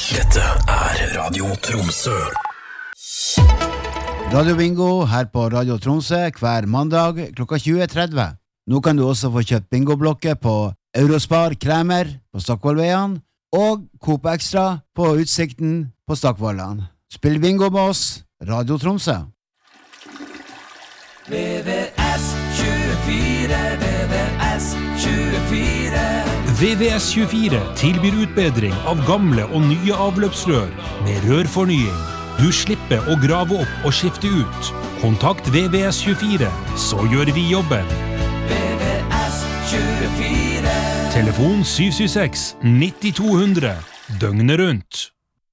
Dette Radio Tromsø. Radio Bingo her på Radio Tromsø hver mandag klokka 20.30. Nå kan du også få kjøpt bingoblokker på Eurospar Kremer på Stokkvollveien og Coop Extra på Utsikten på Stokkvollan. Spill bingo med oss, Radio Tromsø. VVS24, VVS24. VVS24 tilbyr utbedring av gamle og nye avløpsrør med rørfornying. Du slipper å grave opp og skifte ut. Kontakt VVS24, så gjør vi jobben. VVS24. Telefon 776-9200, døgnet rundt.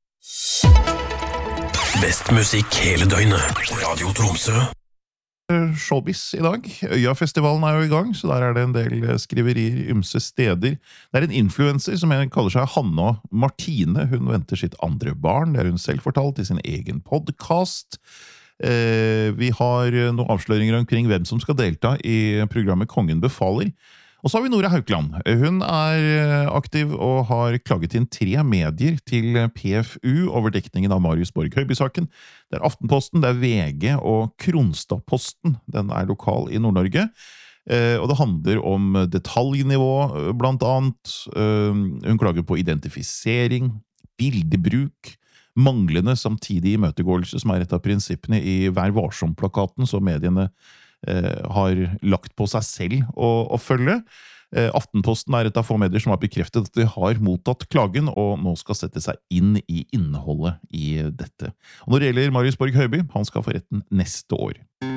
Best musikk hele døgnet. Radio Tromsø. Showbiz i dag. Øyafestivalen jo i gang, så der det en del skriverier ymse steder. Det en influencer som kaller seg Hanna Martine. Hun venter sitt andre barn, det hun selv fortalt i sin egen podcast. Vi har noen avsløringer omkring hvem som skal delta i programmet Kongen befaler. Og så har vi Nora Haukland. Hun aktiv og har klaget inn 3 medier til PFU over dekningen av Marius Borg Høiby-saken. Det Aftenposten, det VG og Kronstadposten. Den lokal i Nord-Norge. Og det handler om detaljnivå, blant annet. Hun klager på identifisering, bildebruk, manglende samtidig imøtegåelse, som et av prinsippene i Vær varsom-plakaten, så mediene har lagt på seg selv å følge. Aftenposten et av få medier som har bekreftet at de har mottatt klagen, og nå skal sette seg inn i innholdet i dette. Og når det gjelder Marius Borg Høiby, han skal få retten neste år.